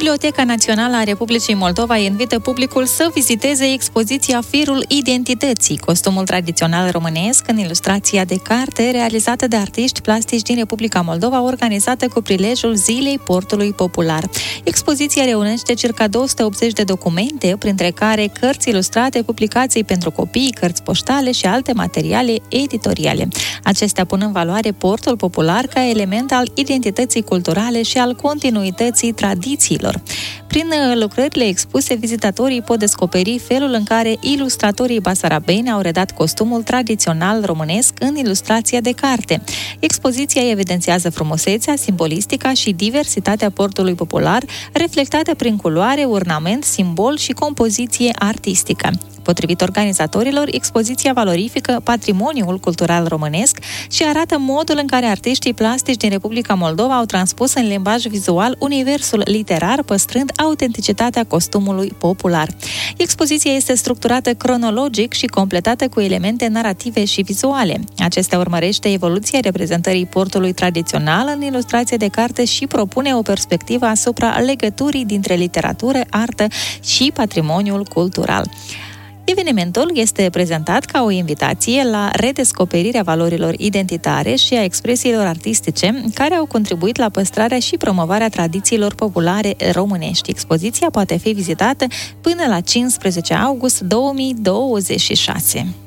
Biblioteca Națională a Republicii Moldova invită publicul să viziteze expoziția Firul Identității, costumul tradițional românesc în ilustrația de carte realizată de artiști plastici din Republica Moldova, organizată cu prilejul Zilei Portului Popular. Expoziția reunește circa 280 de documente, printre care cărți ilustrate, publicații pentru copii, cărți poștale și alte materiale editoriale. Acestea pun în valoare portul popular ca element al identității culturale și al continuității tradițiilor. Prin lucrările expuse, vizitatorii pot descoperi felul în care ilustratorii basarabeni au redat costumul tradițional românesc în ilustrația de carte. Expoziția evidențiază frumusețea, simbolistica și diversitatea portului popular, reflectată prin culoare, ornament, simbol și compoziție artistică. Potrivit organizatorilor, expoziția valorifică patrimoniul cultural românesc și arată modul în care artiștii plastici din Republica Moldova au transpus în limbaj vizual universul literar, păstrând autenticitatea costumului popular. Expoziția este structurată cronologic și completată cu elemente narrative și vizuale. Acestea urmărește evoluția reprezentării portului tradițional în ilustrație de carte și propune o perspectivă asupra legăturii dintre literatură, artă și patrimoniul cultural. Evenimentul este prezentat ca o invitație la redescoperirea valorilor identitare și a expresiilor artistice care au contribuit la păstrarea și promovarea tradițiilor populare românești. Expoziția poate fi vizitată până la 15 august 2026.